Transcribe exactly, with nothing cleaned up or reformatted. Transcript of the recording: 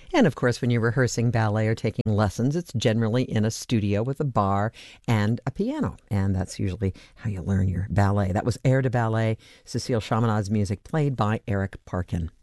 And of course, when you're rehearsing ballet or taking lessons, it's generally in a studio with a bar and a piano. And that's usually how you learn your ballet. That was Air de Ballet, Cecile Chaminade music played by Eric Parkin.